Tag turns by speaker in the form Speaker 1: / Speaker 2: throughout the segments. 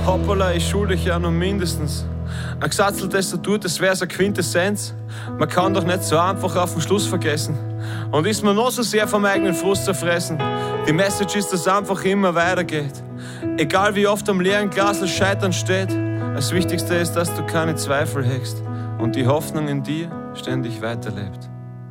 Speaker 1: Hoppala, ich schulde dich ja nur mindestens. Ein gesatzeltes Statut, das wär's eine Quintessenz. Man kann doch nicht so einfach auf den Schluss vergessen. Und ist man noch so sehr vom eigenen Frust zerfressen. Die Message ist, dass es einfach immer weitergeht. Egal wie oft am leeren Glas das Scheitern steht. Das Wichtigste ist, dass du keine Zweifel hegst. Und die Hoffnung in dir ständig weiterlebt.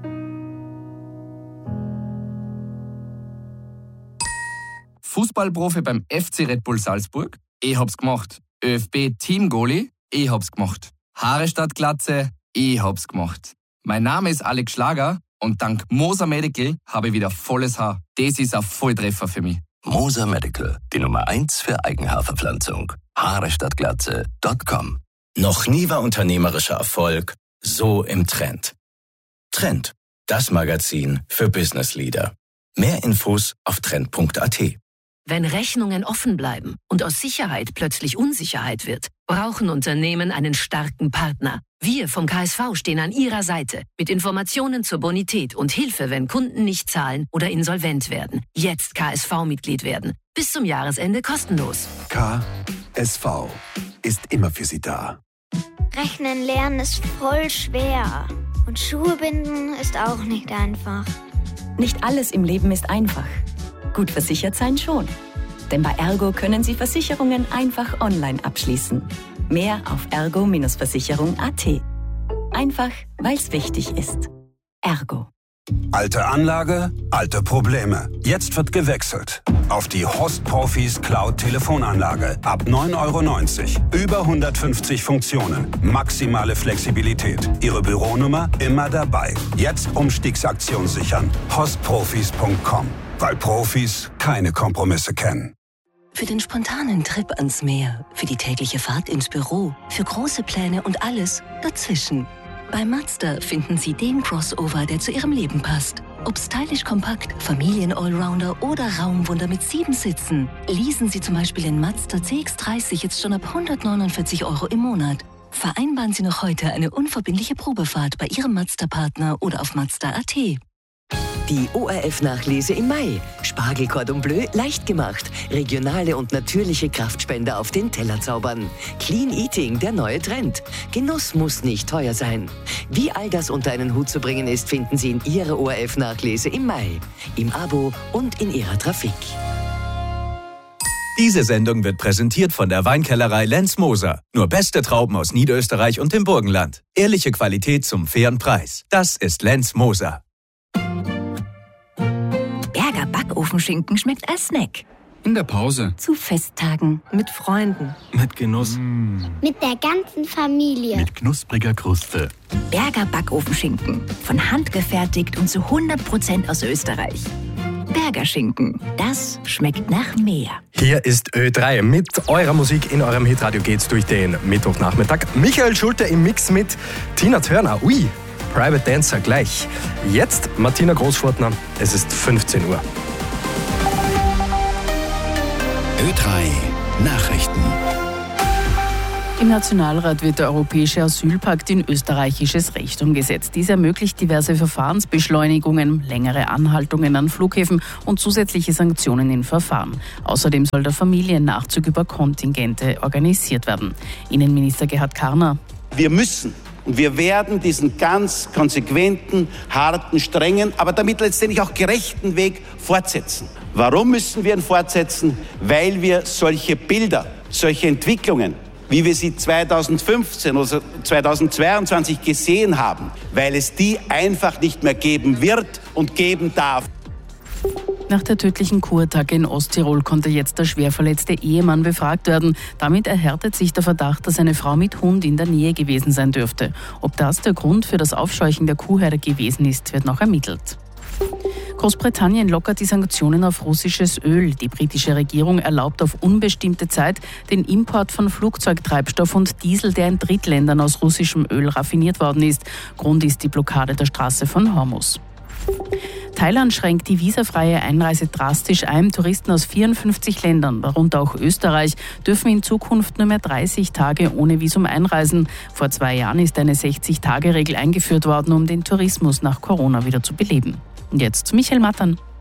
Speaker 2: Fußballprofi beim FC Red Bull Salzburg? Ich hab's gemacht. ÖFB Teamgoalie? Ich hab's gemacht. Haare statt Glatze? Ich hab's gemacht. Mein Name ist Alex Schlager und dank Moser Medical habe ich wieder volles Haar. Das ist ein Volltreffer für mich.
Speaker 3: Moser Medical, die Nummer 1 für Eigenhaarverpflanzung. Haarestattglatze.com.
Speaker 4: Noch nie war unternehmerischer Erfolg so im Trend. Trend, das Magazin für Business Leader. Mehr Infos auf trend.at.
Speaker 5: Wenn Rechnungen offen bleiben und aus Sicherheit plötzlich Unsicherheit wird, brauchen Unternehmen einen starken Partner. Wir vom KSV stehen an Ihrer Seite mit Informationen zur Bonität und Hilfe, wenn Kunden nicht zahlen oder insolvent werden. Jetzt KSV-Mitglied werden. Bis zum Jahresende kostenlos.
Speaker 6: KSV ist immer für Sie da.
Speaker 7: Rechnen lernen ist voll schwer. Und Schuhe binden ist auch nicht einfach.
Speaker 8: Nicht alles im Leben ist einfach. Gut versichert sein schon. Denn bei Ergo können Sie Versicherungen einfach online abschließen. Mehr auf ergo-versicherung.at. Einfach, weil es wichtig ist. Ergo.
Speaker 6: Alte Anlage, alte Probleme. Jetzt wird gewechselt. Auf die Host Profis Cloud Telefonanlage. Ab 9,90 €. Über 150 Funktionen. Maximale Flexibilität. Ihre Büronummer immer dabei. Jetzt Umstiegsaktion sichern. hostprofis.com. Weil Profis keine Kompromisse kennen.
Speaker 9: Für den spontanen Trip ans Meer, für die tägliche Fahrt ins Büro, für große Pläne und alles dazwischen. Bei Mazda finden Sie den Crossover, der zu Ihrem Leben passt. Ob stylisch kompakt, Familien-Allrounder oder Raumwunder mit 7 Sitzen. Leasen Sie zum Beispiel den Mazda CX-30 jetzt schon ab 149 € im Monat. Vereinbaren Sie noch heute eine unverbindliche Probefahrt bei Ihrem Mazda-Partner oder auf Mazda.at.
Speaker 10: Die ORF-Nachlese im Mai. Spargel Cordon Bleu leicht gemacht. Regionale und natürliche Kraftspender auf den Teller zaubern. Clean Eating, der neue Trend. Genuss muss nicht teuer sein. Wie all das unter einen Hut zu bringen ist, finden Sie in Ihrer ORF-Nachlese im Mai. Im Abo und in Ihrer Trafik.
Speaker 11: Diese Sendung wird präsentiert von der Weinkellerei Lenz Moser. Nur beste Trauben aus Niederösterreich und dem Burgenland. Ehrliche Qualität zum fairen Preis. Das ist Lenz Moser.
Speaker 8: Berger Backofenschinken schmeckt als Snack.
Speaker 2: In der Pause.
Speaker 8: Zu Festtagen.
Speaker 12: Mit Freunden.
Speaker 2: Mit Genuss.
Speaker 7: Mit der ganzen Familie.
Speaker 6: Mit knuspriger Kruste.
Speaker 8: Berger Backofenschinken. Von Hand gefertigt und zu 100% aus Österreich. Berger Schinken. Das schmeckt nach mehr.
Speaker 13: Hier ist Ö3. Mit eurer Musik in eurem Hitradio geht's durch den Mittwochnachmittag. Michael Schulte im Mix mit Tina Turner. Ui, Private Dancer gleich. Jetzt Martina Großfurtner. Es ist 15 Uhr.
Speaker 3: Ö3 Nachrichten.
Speaker 14: Im Nationalrat wird der Europäische Asylpakt in österreichisches Recht umgesetzt. Dies ermöglicht diverse Verfahrensbeschleunigungen, längere Anhaltungen an Flughäfen und zusätzliche Sanktionen in Verfahren. Außerdem soll der Familiennachzug über Kontingente organisiert werden. Innenminister Gerhard Karner.
Speaker 15: Wir müssen und wir werden diesen ganz konsequenten, harten, strengen, aber damit letztendlich auch gerechten Weg fortsetzen. Warum müssen wir ihn fortsetzen? Weil wir solche Bilder, solche Entwicklungen, wie wir sie 2015 oder 2022 gesehen haben, weil es die einfach nicht mehr geben wird und geben darf.
Speaker 14: Nach der tödlichen Kurattacke in Osttirol konnte jetzt der schwer verletzte Ehemann befragt werden. Damit erhärtet sich der Verdacht, dass eine Frau mit Hund in der Nähe gewesen sein dürfte. Ob das der Grund für das Aufscheuchen der Kuhherde gewesen ist, wird noch ermittelt. Großbritannien lockert die Sanktionen auf russisches Öl. Die britische Regierung erlaubt auf unbestimmte Zeit den Import von Flugzeugtreibstoff und Diesel, der in Drittländern aus russischem Öl raffiniert worden ist. Grund ist die Blockade der Straße von Hormuz. Thailand schränkt die visafreie Einreise drastisch ein. Touristen aus 54 Ländern, darunter auch Österreich, dürfen in Zukunft nur mehr 30 Tage ohne Visum einreisen. Vor 2 Jahren ist eine 60-Tage-Regel eingeführt worden, um den Tourismus nach Corona wieder zu beleben. Und jetzt zu Michael Mattern.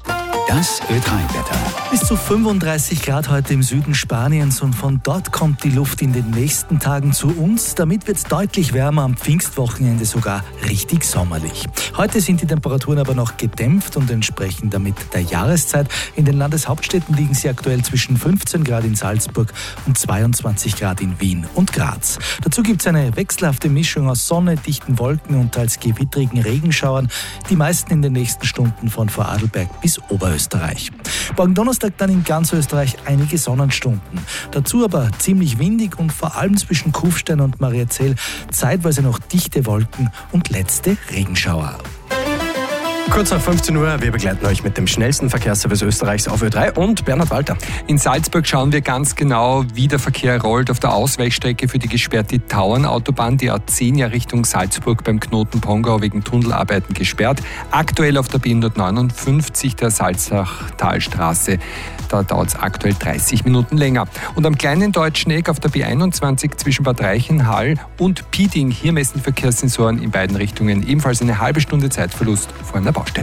Speaker 12: Das Ö3-Wetter.
Speaker 16: Bis zu 35 Grad heute im Süden Spaniens und von dort kommt die Luft in den nächsten Tagen zu uns. Damit wird es deutlich wärmer, am Pfingstwochenende sogar richtig sommerlich. Heute sind die Temperaturen aber noch gedämpft und entsprechen damit der Jahreszeit. In den Landeshauptstädten liegen sie aktuell zwischen 15 Grad in Salzburg und 22 Grad in Wien und Graz. Dazu gibt es eine wechselhafte Mischung aus Sonne, dichten Wolken und teils gewittrigen Regenschauern, die meisten in den nächsten Stunden von Vorarlberg bis Oberösterreich. Morgen Donnerstag dann in ganz Österreich einige Sonnenstunden. Dazu aber ziemlich windig und vor allem zwischen Kufstein und Mariazell zeitweise noch dichte Wolken und letzte Regenschauer.
Speaker 13: Kurz nach 15 Uhr, wir begleiten euch mit dem schnellsten Verkehrsservice Österreichs auf Ö3 und Bernhard Walter.
Speaker 17: In Salzburg schauen wir ganz genau, wie der Verkehr rollt auf der Ausweichstrecke für die gesperrte Tauernautobahn, die A10 ja Richtung Salzburg beim Knoten Pongau wegen Tunnelarbeiten gesperrt. Aktuell auf der B159 der Salzachtalstraße. Da dauert es aktuell 30 Minuten länger. Und am kleinen Deutschen Eck auf der B21 zwischen Bad Reichenhall und Piding, hier messen Verkehrssensoren in beiden Richtungen ebenfalls eine halbe Stunde Zeitverlust vor einer Baustelle.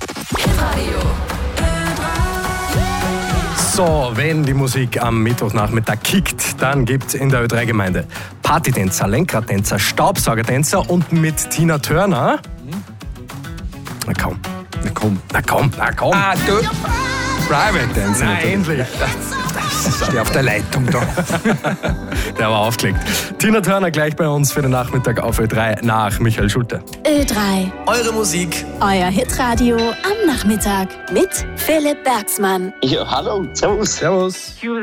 Speaker 13: So, wenn die Musik am Mittwochnachmittag kickt, dann gibt's in der Ö3-Gemeinde Partytänzer, Lenkraddänzer, Staubsaugertänzer und mit Tina Turner. Na komm. Ah, du. Private Dancer.
Speaker 17: Nein, endlich. Steh auf der Leitung da.
Speaker 13: Der war aufgelegt. Tina Turner gleich bei uns für den Nachmittag auf Ö3 nach Michael Schulte.
Speaker 18: Ö3.
Speaker 13: Eure Musik.
Speaker 18: Euer Hitradio am Nachmittag mit Philipp Bergsmann.
Speaker 19: Ja, hallo. Servus.
Speaker 13: Servus.